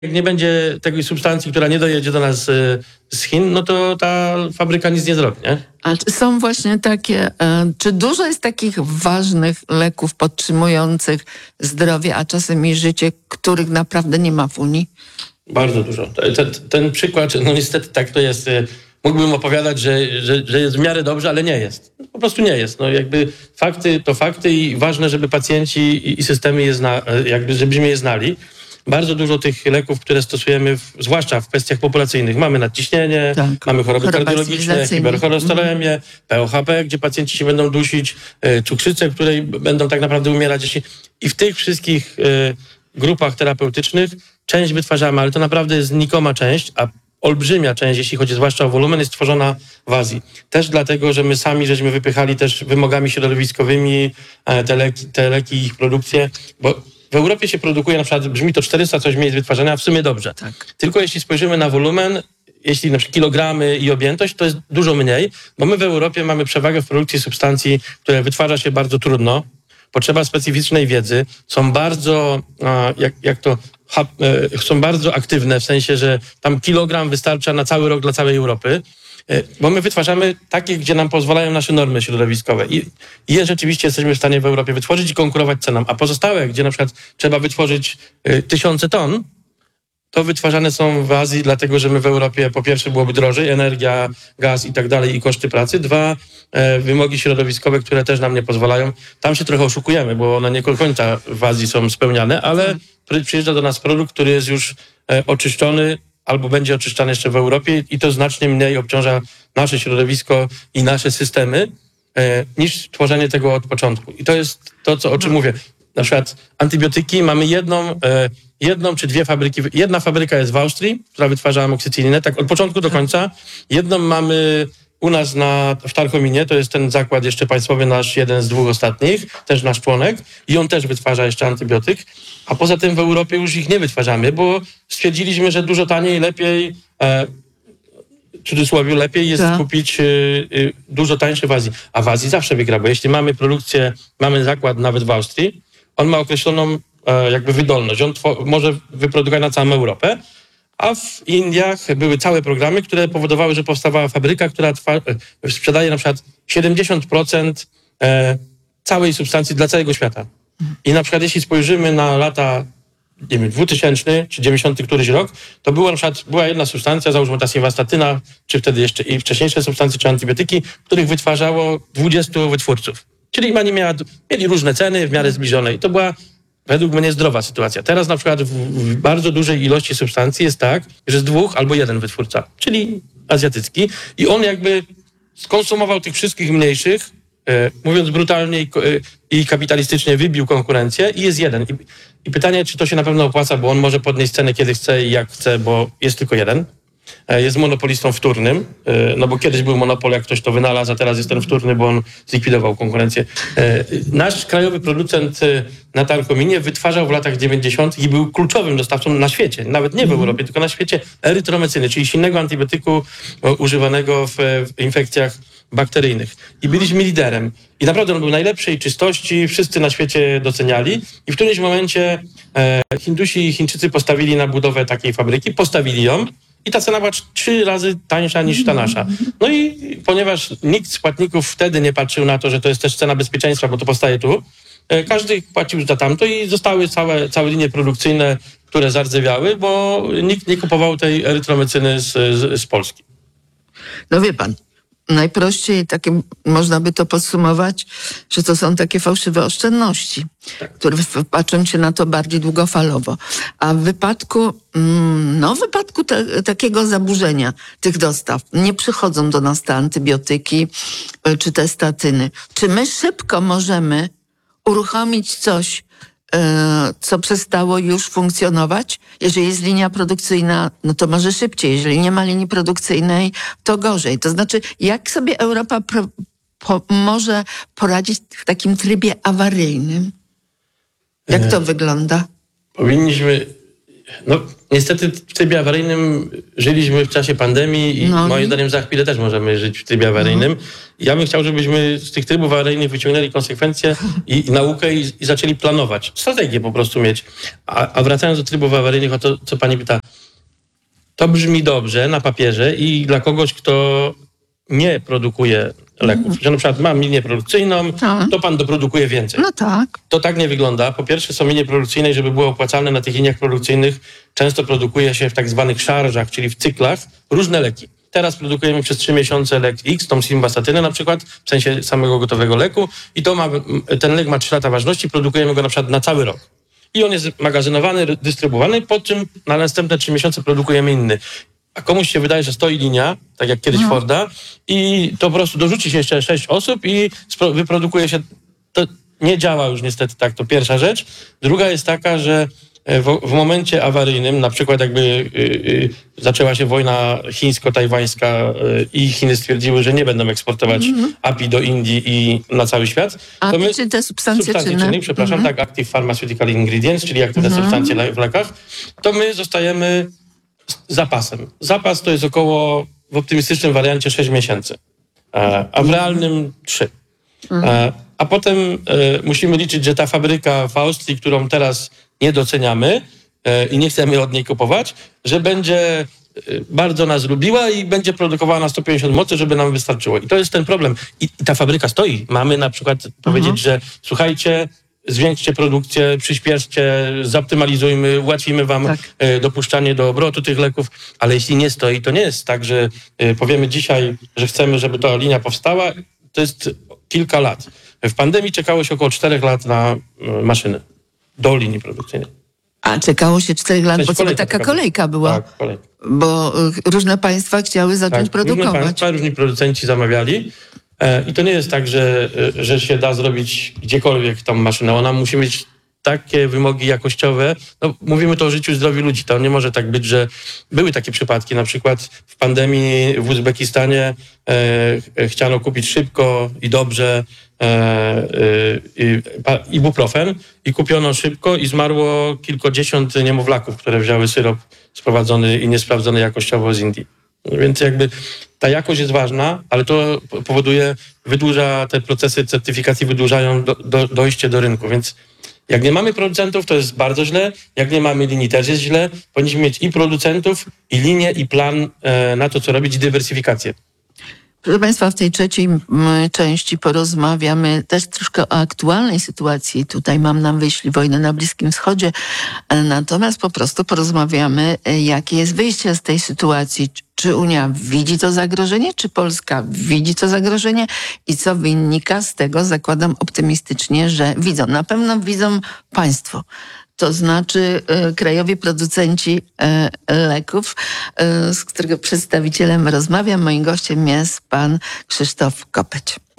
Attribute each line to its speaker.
Speaker 1: Jak nie będzie tej substancji, która nie dojedzie do nas z Chin, no to ta fabryka nic nie zrobi, nie?
Speaker 2: A czy są właśnie takie, czy dużo jest takich ważnych leków podtrzymujących zdrowie, a czasem i życie, których naprawdę nie ma w Unii?
Speaker 1: Bardzo dużo. Ten przykład, no niestety tak to jest. Mógłbym opowiadać, że jest w miarę dobrze, ale nie jest. Po prostu nie jest. No jakby fakty to fakty i ważne, żeby pacjenci i systemy żebyśmy je znali. Bardzo dużo tych leków, które stosujemy, zwłaszcza w kwestiach populacyjnych. Mamy nadciśnienie, mamy choroby kardiologiczne, hipercholesterolemię, POHP, gdzie pacjenci się będą dusić, cukrzycę, której będą tak naprawdę umierać. I w tych wszystkich grupach terapeutycznych część wytwarzamy, ale to naprawdę jest znikoma część, a olbrzymia część, jeśli chodzi zwłaszcza o wolumen, jest tworzona w Azji. Też dlatego, że my sami żeśmy wypychali też wymogami środowiskowymi te leki i ich produkcję, bo w Europie się produkuje, na przykład brzmi to 400 coś miejsc wytwarzania, w sumie dobrze. Tak. Tylko jeśli spojrzymy na wolumen, jeśli na przykład kilogramy i objętość, to jest dużo mniej, bo my w Europie mamy przewagę w produkcji substancji, które wytwarza się bardzo trudno. Potrzeba specyficznej wiedzy, są bardzo, są bardzo aktywne, w sensie, że tam kilogram wystarcza na cały rok dla całej Europy, bo my wytwarzamy takie, gdzie nam pozwalają nasze normy środowiskowe i je rzeczywiście jesteśmy w stanie w Europie wytworzyć i konkurować ceną, a pozostałe, gdzie na przykład trzeba wytworzyć 1000 ton, to wytwarzane są w Azji, dlatego że my w Europie po pierwsze byłoby drożej, energia, gaz i tak dalej i koszty pracy. Dwa, wymogi środowiskowe, które też nam nie pozwalają. Tam się trochę oszukujemy, bo one nie do końca w Azji są spełniane, ale przyjeżdża do nas produkt, który jest już oczyszczony albo będzie oczyszczany jeszcze w Europie i to znacznie mniej obciąża nasze środowisko i nasze systemy niż tworzenie tego od początku. I to jest to, o czym mówię. Na przykład antybiotyki mamy jedną czy dwie fabryki. Jedna fabryka jest w Austrii, która wytwarza amoksycylinę, tak od początku do końca. Jedną mamy u nas w Tarchominie, to jest ten zakład jeszcze państwowy, nasz jeden z dwóch ostatnich, też nasz członek i on też wytwarza jeszcze antybiotyk. A poza tym w Europie już ich nie wytwarzamy, bo stwierdziliśmy, że dużo taniej, lepiej, w cudzysłowie lepiej jest kupić dużo tańsze w Azji. A w Azji zawsze wygra, bo jeśli mamy produkcję, mamy zakład nawet w Austrii, on ma określoną jakby wydolność. On może wyprodukować na całą Europę, a w Indiach były całe programy, które powodowały, że powstawała fabryka, która sprzedaje na przykład 70% całej substancji dla całego świata. I na przykład jeśli spojrzymy na lata 2000 czy 90 któryś rok, to była jedna substancja, załóżmy ta simvastatyna, czy wtedy jeszcze i wcześniejsze substancje, czy antybiotyki, których wytwarzało 20 wytwórców. Czyli oni mieli różne ceny w miarę zbliżone i to była według mnie zdrowa sytuacja. Teraz na przykład w bardzo dużej ilości substancji jest tak, że jest 2 albo 1 wytwórca, czyli azjatycki i on jakby skonsumował tych wszystkich mniejszych, mówiąc brutalnie i kapitalistycznie, wybił konkurencję i jest jeden. I pytanie, czy to się na pewno opłaca, bo on może podnieść cenę kiedy chce i jak chce, bo jest tylko jeden. Jest monopolistą wtórnym, no bo kiedyś był monopol, jak ktoś to wynalazł, a teraz jest ten wtórny, bo on zlikwidował konkurencję. Nasz krajowy producent na Tarchominie wytwarzał w latach 90. i był kluczowym dostawcą na świecie, nawet nie w Europie, tylko na świecie, erytromecyny, czyli silnego antybiotyku używanego w infekcjach bakteryjnych. I byliśmy liderem. I naprawdę on był najlepszej czystości, wszyscy na świecie doceniali. I w którymś momencie Hindusi i Chińczycy postawili na budowę takiej fabryki, postawili ją i ta cena była 3 razy tańsza niż ta nasza. No i ponieważ nikt z płatników wtedy nie patrzył na to, że to jest też cena bezpieczeństwa, bo to powstaje tu, każdy płacił za tamto i zostały całe linie produkcyjne, które zardzewiały, bo nikt nie kupował tej erytromecyny z Polski.
Speaker 2: No wie pan, najprościej takie można by to podsumować, że to są takie fałszywe oszczędności, które patrzą się na to bardziej długofalowo. A w wypadku takiego zaburzenia tych dostaw nie przychodzą do nas te antybiotyki czy te statyny. Czy my szybko możemy uruchomić coś, co przestało już funkcjonować? Jeżeli jest linia produkcyjna, no to może szybciej. Jeżeli nie ma linii produkcyjnej, to gorzej. To znaczy, jak sobie Europa może poradzić w takim trybie awaryjnym? Jak to wygląda?
Speaker 1: Powinniśmy No, niestety w trybie awaryjnym żyliśmy w czasie pandemii i moim zdaniem za chwilę też możemy żyć w trybie awaryjnym. Ja bym chciał, żebyśmy z tych trybów awaryjnych wyciągnęli konsekwencje i naukę i zaczęli planować. Strategię po prostu mieć. A wracając do trybów awaryjnych, o to, co pani pyta, to brzmi dobrze na papierze i dla kogoś, kto nie produkuje leków. Że na przykład mam linię produkcyjną, to pan doprodukuje więcej.
Speaker 2: No tak.
Speaker 1: To tak nie wygląda. Po pierwsze są linie produkcyjne i żeby było opłacalne na tych liniach produkcyjnych, często produkuje się w tak zwanych szarżach, czyli w cyklach, różne leki. Teraz produkujemy przez 3 miesiące lek X, tą simvastatynę na przykład, w sensie samego gotowego leku i ten lek ma 3 lata ważności, produkujemy go na przykład na cały rok. I on jest magazynowany, dystrybuowany, po czym na następne 3 miesiące produkujemy inny. A komuś się wydaje, że stoi linia, tak jak kiedyś Forda, i to po prostu dorzuci się jeszcze 6 osób i wyprodukuje się. To nie działa już niestety tak, to pierwsza rzecz. Druga jest taka, że w momencie awaryjnym, na przykład jakby zaczęła się wojna chińsko-tajwańska i Chiny stwierdziły, że nie będą eksportować API do Indii i na cały świat.
Speaker 2: A czy te substancje czynne?
Speaker 1: Przepraszam, tak, Active Pharmaceutical Ingredients, czyli aktywne substancje w lekach, to my zostajemy zapasem. Zapas to jest około, w optymistycznym wariancie 6 miesięcy, a w realnym 3. A potem musimy liczyć, że ta fabryka w Austrii, którą teraz nie doceniamy i nie chcemy od niej kupować, że będzie bardzo nas lubiła i będzie produkowała na 150 mocy, żeby nam wystarczyło. I to jest ten problem. I ta fabryka stoi. Mamy na przykład powiedzieć, że słuchajcie, zwiększcie produkcję, przyspieszcie, zoptymalizujmy, ułatwimy wam dopuszczanie do obrotu tych leków, ale jeśli nie stoi, to nie jest tak, że powiemy dzisiaj, że chcemy, żeby ta linia powstała. To jest kilka lat. W pandemii czekało się około 4 lat na maszyny do linii produkcyjnej.
Speaker 2: A czekało się 4 lat, bo sobie taka kolejka była.
Speaker 1: Tak, kolejka.
Speaker 2: Bo różne państwa chciały zacząć produkować.
Speaker 1: Różne państwa, różni producenci zamawiali. I to nie jest tak, że się da zrobić gdziekolwiek tą maszynę. Ona musi mieć takie wymogi jakościowe. No, mówimy to o życiu i zdrowiu ludzi. To nie może tak być, że były takie przypadki. Na przykład w pandemii w Uzbekistanie chciano kupić szybko i dobrze ibuprofen i kupiono szybko i zmarło kilkadziesiąt niemowlaków, które wzięły syrop sprowadzony i niesprawdzony jakościowo z Indii. Więc jakby ta jakość jest ważna, ale to powoduje, wydłuża te procesy certyfikacji, wydłużają dojście do rynku. Więc jak nie mamy producentów, to jest bardzo źle. Jak nie mamy linii, też jest źle. Powinniśmy mieć i producentów, i linię, i plan na to, co robić, i dywersyfikację.
Speaker 2: Proszę Państwa, w tej trzeciej części porozmawiamy też troszkę o aktualnej sytuacji. Tutaj mam na myśli wojnę na Bliskim Wschodzie. Natomiast po prostu porozmawiamy, jakie jest wyjście z tej sytuacji. Czy Unia widzi to zagrożenie, czy Polska widzi to zagrożenie i co wynika z tego, zakładam optymistycznie, że widzą. Na pewno widzą państwo. To znaczy krajowi producenci leków, z którego przedstawicielem rozmawiam. Moim gościem jest pan Krzysztof Kopeć.